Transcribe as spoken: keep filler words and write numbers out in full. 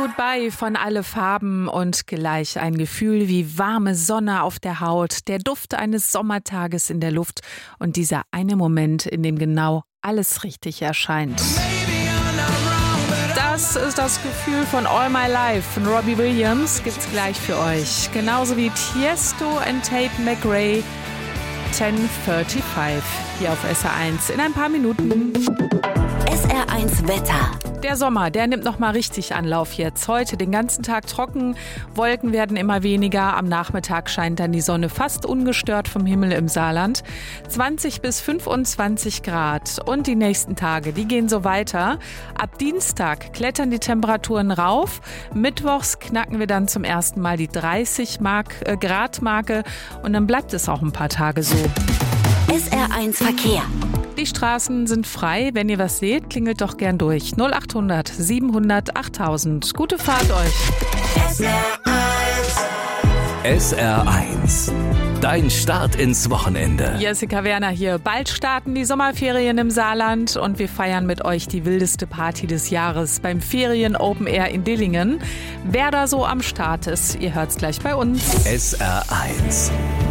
Goodbye von Alle Farben und gleich ein Gefühl wie warme Sonne auf der Haut, der Duft eines Sommertages in der Luft und dieser eine Moment, in dem genau alles richtig erscheint. Das ist das Gefühl von All My Life von Robbie Williams, gibt's gleich für euch. Genauso wie Tiesto und Tate McRae, zehn fünfunddreißig hier auf S R eins. In ein paar Minuten. S R eins Wetter. Der Sommer, der nimmt noch mal richtig Anlauf jetzt. Heute den ganzen Tag trocken, Wolken werden immer weniger. Am Nachmittag scheint dann die Sonne fast ungestört vom Himmel im Saarland. zwanzig bis fünfundzwanzig Grad. Und die nächsten Tage, die gehen so weiter. Ab Dienstag klettern die Temperaturen rauf. Mittwochs knacken wir dann zum ersten Mal die dreißig Grad Marke. Und dann bleibt es auch ein paar Tage so. S R eins Verkehr. Die Straßen sind frei. Wenn ihr was seht, klingelt doch gern durch. null achthundert siebenhundert achttausend. Gute Fahrt euch. S R eins. S R eins. Dein Start ins Wochenende. Jessica Werner hier. Bald starten die Sommerferien im Saarland und wir feiern mit euch die wildeste Party des Jahres beim Ferien Open Air in Dillingen. Wer da so am Start ist, ihr hört's gleich bei uns. S R eins.